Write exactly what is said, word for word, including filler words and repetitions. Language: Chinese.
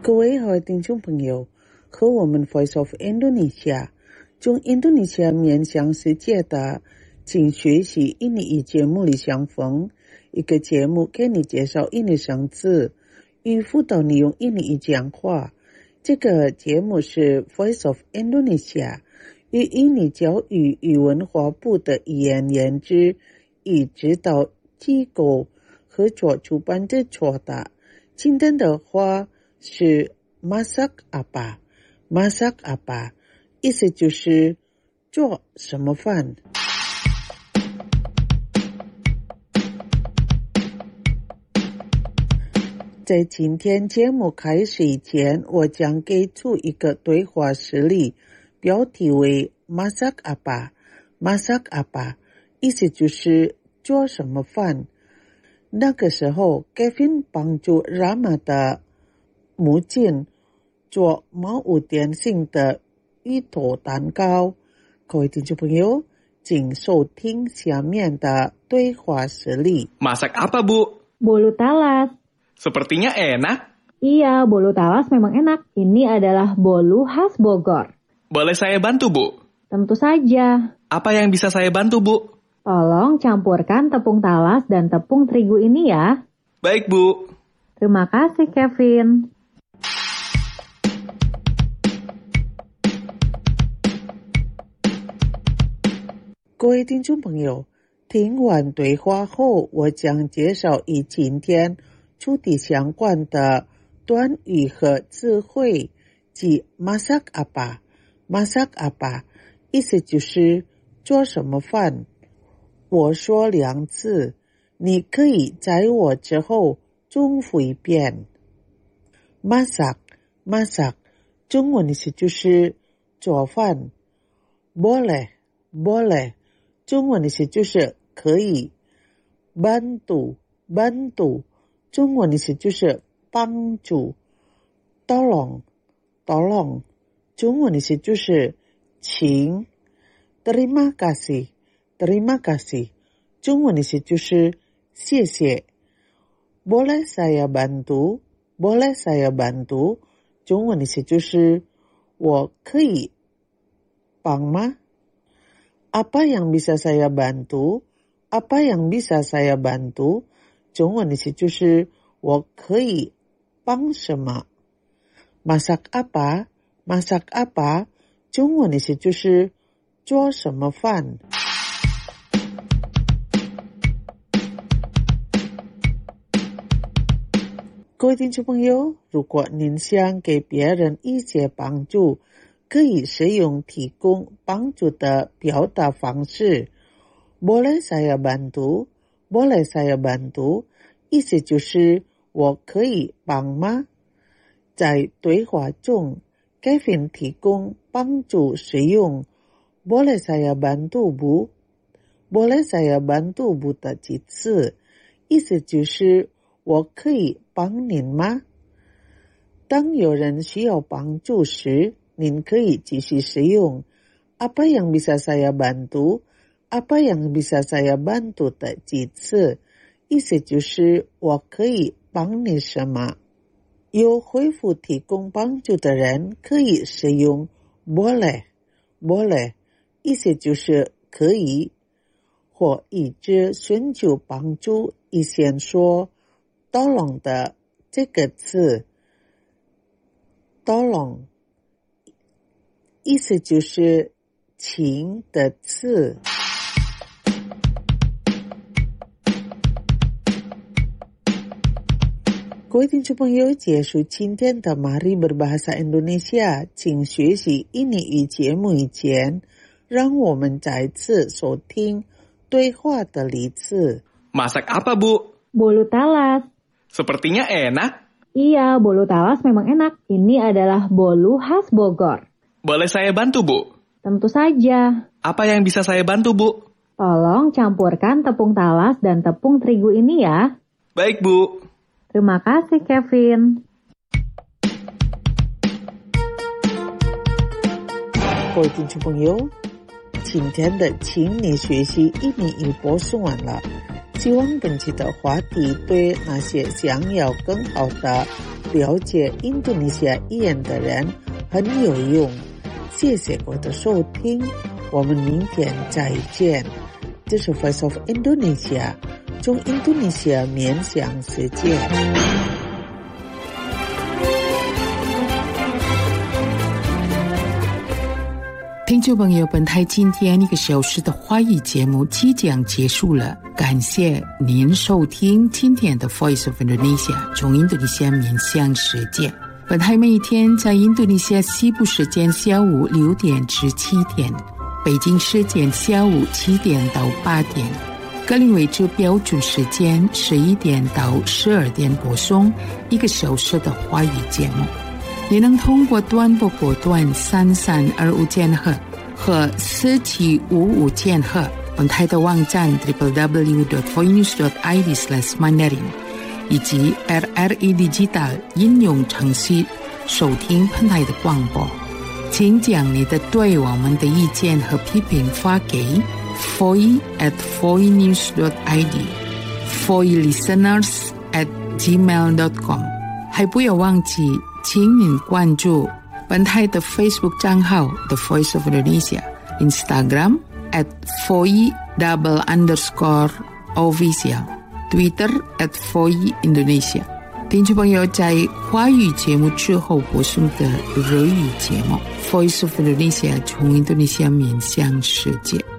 各位好听众朋友，和我们 Voice of Indonesia 从印度尼西亚面向世界的请学习印尼语节目里相逢，一个节目给你介绍印尼生字，与辅导你用印尼语讲话。这个节目是 Voice of Indonesia 与印尼教育与文化部的语言研究与指导机构合作出版的做的。今天的话是 masak apa masak apa 意思就是做什么饭。在今天节目开始以前，我将给出一个对话实例，标题为 masak apa masak apa 意思就是做什么饭。那个时候 Kevin 帮助 Rama 的母亲做毛五点心的芋头蛋糕。各位听众朋友，请收听下面的对话实例。 Masak apa, Bu? Bolu talas. Sepertinya enak. Iya, bolu talas memang enak. Ini adalah bolu khas Bogor. Boleh saya bantu, Bu? Tentu saja. Apa yang bisa saya bantu, Bu? Tolong campurkan tepung talas dan tepung terigu ini ya. Baik, Bu. Terima kasih, Kevin. 各位听众朋友，听完对话后，我将介绍与今天主题相关的短语和词汇，即 masak apa masak apa 意思就是做什么饭。我说两次，你可以在我之后重复一遍。 masak masak 中文意思就是做饭。 boleh boleh 中文意思就是可以。 bantu bantu 中文意思就是帮助。 tolong tolong 中文意思就是请。 terima kasih terima kasih 中文意思就是谢谢。 boleh saya bantu boleh saya bantu 中文意思就是我可以帮吗？ apa yang bisa saya bantu apa yang bisa saya bantu 中文意思就是我可以帮什么？ masak apa masak apa 中文意思就是做什么饭。各位听众朋友，如果您想给别人一些帮助，可以使用提供帮助的表达方式。 boleh saya bantu boleh saya bantu 意思就是我可以帮吗？在对话中 Kevin 提供帮助使用 boleh saya bantu Bu boleh saya bantu Bu 的几次，意思就是我可以帮您吗？当有人需要帮助时，您可以继续使用 apa yang bisa saya bantu apa yang bisa saya bantu 的几次，意思就是我可以帮你什么？有回复提供帮助的人可以使用 boleh boleh 意思就是可以，或一直寻求帮助以前说 tolong 的这个词。 tolong 意思就是请的词。各位听众朋友，结束今天的 Mari Berbahasa Indonesia 请学习印尼语节目以前，让我们再次收听对话的例子。 Masak apa, Bu? Bolu talas. Sepertinya enak. Iya, bolu talas memang enak. Ini adalah bolu khas Bogor. Boleh saya bantu, Bu? Tentu saja. Apa yang bisa saya bantu, Bu? Tolong campurkan tepung talas dan tepung terigu ini ya. Baik, Bu. Terima kasih, Kevin. 各位听众朋友，今天的请你学习印尼语播送完了，请希望本期的话题对那些想要更好的了解印度尼西亚语言的人很有用。谢谢各位的收听，我们明天再见。这是 Voice of Indonesia， 从印度尼西亚面向世界。 听众朋友，本台今天一个小时的华语节目即将结束了，感谢您收听今天的 Voice of Indonesia， 从印度尼西亚面向世界。本台每天在印度尼西亚西部时间下午六点至七点，北京时间下午七点到八点，格林威治标准时间十一点到十二点播送一个小时的华语节目。你能通过短波波段三三二五千赫和四七五五千赫，本台的网站 double-u double-u double-u dot voinews dot i d slash mandarin 以及 R R E Digital 应用程序收听本台的广播。请将你的对我们的意见和批评发给 voice at voinews dot i d voice listeners at gmail dot com。 还不要忘记请您关注本台的 Facebook 账号 The Voice of Indonesia， Instagram at voice double underscore official， Twitter at voice Indonesia。 听众朋友，在华语节目之后播送的日语节目 Voice of Indonesia， 从印度尼西亚面向世界。